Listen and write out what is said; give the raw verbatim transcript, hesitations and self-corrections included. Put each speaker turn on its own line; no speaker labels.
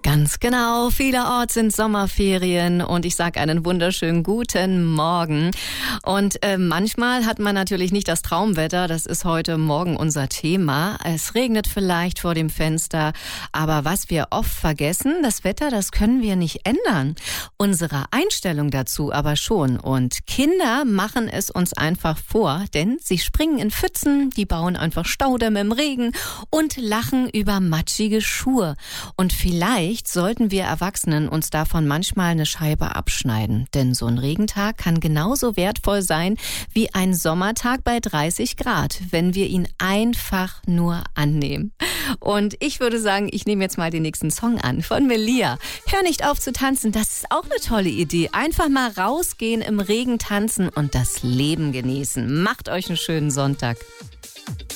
Ganz genau, vielerorts sind Sommerferien und ich sage einen wunderschönen guten Morgen. Und äh, manchmal hat man natürlich nicht das Traumwetter, das ist heute Morgen unser Thema. Es regnet vielleicht vor dem Fenster, aber was wir oft vergessen, das Wetter, das können wir nicht ändern. Unsere Einstellung dazu aber schon. Und Kinder machen es uns einfach vor, denn sie springen in Pfützen, die bauen einfach Staudämme im Regen und lachen über matschige Schuhe. Und vielleicht sollten wir Erwachsenen uns davon manchmal eine Scheibe abschneiden. Denn so ein Regentag kann genauso wertvoll sein wie ein Sommertag bei dreißig Grad, wenn wir ihn einfach nur annehmen. Und ich würde sagen, ich nehme jetzt mal den nächsten Song an von Melia. Hör nicht auf zu tanzen, das ist auch eine tolle Idee. Einfach mal rausgehen, im Regen tanzen und das Leben genießen. Macht euch einen schönen Sonntag.